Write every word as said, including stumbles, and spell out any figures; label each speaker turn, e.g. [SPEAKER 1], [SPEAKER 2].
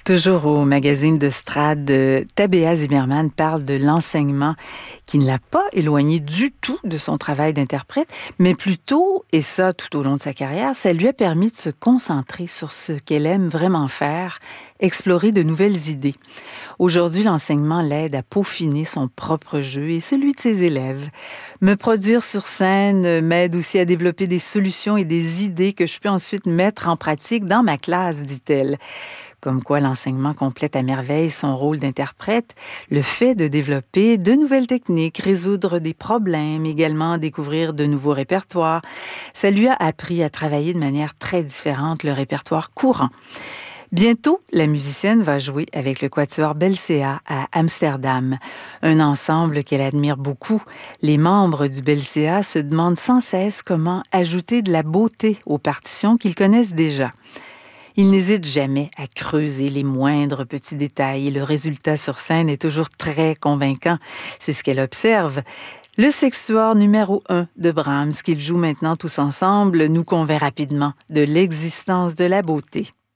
[SPEAKER 1] Toujours au magazine de Strad, euh, Tabea Zimmermann parle de l'enseignement qui ne l'a pas éloigné du tout de son travail d'interprète, mais plutôt, et ça tout au long de sa carrière, ça lui a permis de se concentrer sur ce qu'elle aime vraiment faire, explorer de nouvelles idées. Aujourd'hui, l'enseignement l'aide à peaufiner son propre jeu et celui de ses élèves. Me produire sur scène m'aide aussi à développer des solutions et des idées que je peux ensuite mettre en pratique dans ma classe, dit-elle. Comme quoi l'enseignement complète à merveille son rôle d'interprète, le fait de développer de nouvelles techniques, résoudre des problèmes, également découvrir de nouveaux répertoires. Ça lui a appris à travailler de manière très différente le répertoire courant. Bientôt, la musicienne va jouer avec le quatuor Belcea à Amsterdam, un ensemble qu'elle admire beaucoup. Les membres du Belcea se demandent sans cesse comment ajouter de la beauté aux partitions qu'ils connaissent déjà. Ils n'hésitent jamais à creuser les moindres petits détails et le résultat sur scène est toujours très convaincant. C'est ce qu'elle observe. Le sextuor numéro un de Brahms, qu'ils jouent maintenant tous ensemble, nous convainc rapidement de l'existence de la beauté.